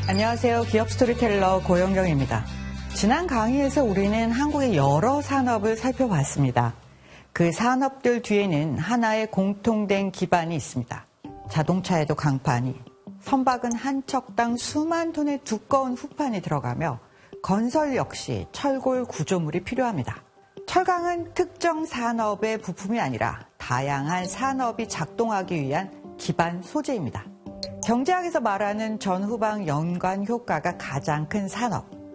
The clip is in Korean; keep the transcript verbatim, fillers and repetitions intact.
안녕하세요. 기업 스토리텔러 고영경입니다. 지난 강의에서 우리는 한국의 여러 산업을 살펴봤습니다. 그 산업들 뒤에는 하나의 공통된 기반이 있습니다. 자동차에도 강판이, 선박은 한 척당 수만 톤의 두꺼운 후판이 들어가며 건설 역시 철골 구조물이 필요합니다. 철강은 특정 산업의 부품이 아니라 다양한 산업이 작동하기 위한 기반 소재입니다. 경제학에서 말하는 전후방 연관 효과가 가장 큰 산업,